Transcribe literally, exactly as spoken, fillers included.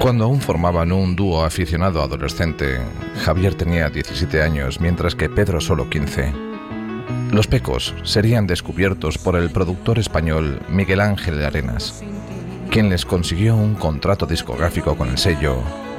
Cuando aún formaban un dúo aficionado adolescente, Javier tenía diecisiete años, mientras que Pedro solo quince. Los Pecos serían descubiertos por el productor español Miguel Ángel Arenas, quien les consiguió un contrato discográfico con el sello